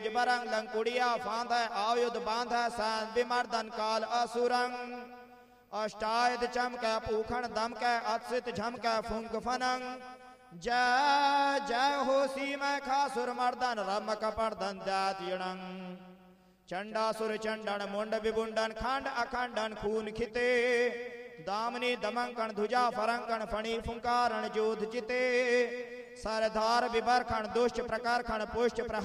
तेज बरंग लंकुड़िया फांध आयुध बांध सैन विमर्दन काल असुरंग अष्टायद चमक पूखण दमक अत्सित झमक फुंक फनंग जय जय हो सी मैं खासुर मर्दन रम कपर्दन दैत्यणंग चंडासुर चंडन मुंड विबुंडन खंड अखंडन खून खिते दामनी दमंकण ध्वजा फरंकण फणी फुंकारण जोध चिते सरदार विबरखण दुष्ट प्रकारखण पुष्ट प्रह